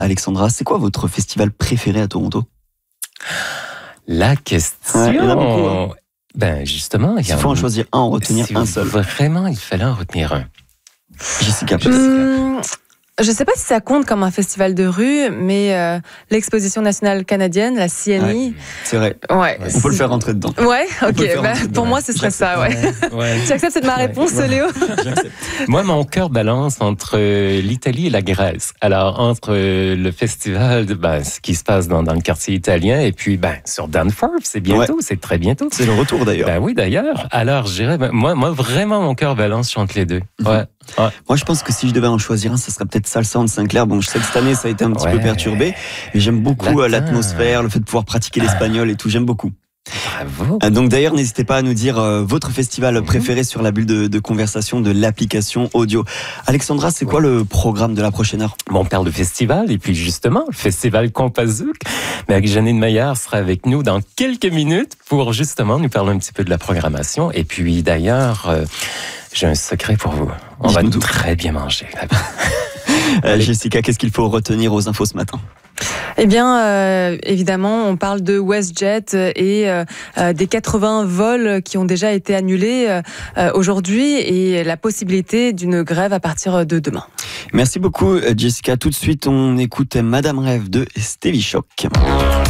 Alexandra, c'est quoi votre festival préféré à Toronto? La question. Ouais, il y en a beaucoup, hein. Ben justement, il faut en choisir un, en retenir un seul. Vraiment, il fallait en retenir un. Jessica. Je ne sais pas si ça compte comme un festival de rue, mais l'exposition nationale canadienne, la CNI. Ouais, c'est vrai. Ouais. On peut le faire rentrer dedans. Ouais, ok. Pour moi, ce serait ça, ouais. Tu acceptes cette ma réponse, Léo? J'accepte. Moi, mon cœur balance entre l'Italie et la Grèce. Alors, entre le festival, ce qui se passe dans le quartier italien, et puis, sur Danforth, c'est bientôt, c'est très bientôt. C'est le retour, d'ailleurs. Oui, d'ailleurs. Alors, je dirais, moi, vraiment, mon cœur balance entre les deux. Ouais. Ouais. Moi, je pense que si je devais en choisir un, ça serait peut-être Salsa en Saint-Clair. Bon, je sais que cette année, ça a été un petit peu perturbé, mais j'aime beaucoup l'atmosphère, le fait de pouvoir pratiquer l'espagnol et tout. J'aime beaucoup. Bravo. Donc d'ailleurs, n'hésitez pas à nous dire votre festival préféré sur la bulle de conversation de l'application audio. Alexandra, c'est quoi le programme de la prochaine heure? On parle de festival, et puis justement, le festival Compazouk. Janine Maillard sera avec nous dans quelques minutes pour justement nous parler un petit peu de la programmation. Et puis d'ailleurs, j'ai un secret pour vous. On va très bien manger. Jessica, qu'est-ce qu'il faut retenir aux infos ce matin? Eh bien, évidemment, on parle de WestJet et des 80 vols qui ont déjà été annulés aujourd'hui et la possibilité d'une grève à partir de demain. Merci beaucoup, Jessica. Tout de suite, on écoute Madame Rêve de Stevie Shock.